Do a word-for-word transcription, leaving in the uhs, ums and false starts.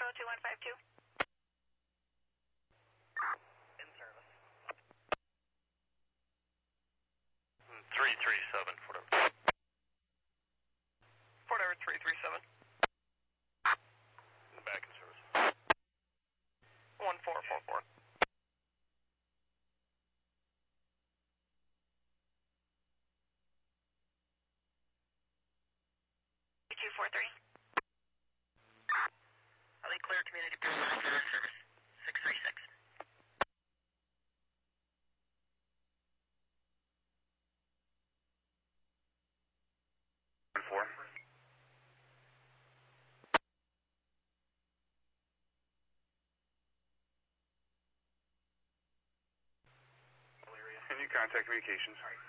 two one five two. In service. three three seven, Fort Edward. Fort Edward three three seven. Back in service. one four four four. two four three. L A clear community personnel in service. six three six. Four. Can you contact communications?